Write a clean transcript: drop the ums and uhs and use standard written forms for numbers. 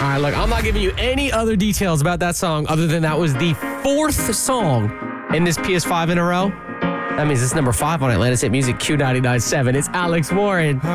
All right, look, I'm not giving you any other details about that song other than that was the 4th song in this PS5 in a row. That means it's number 5 on Atlantis Hit Music Q99.7. It's Alex Warren.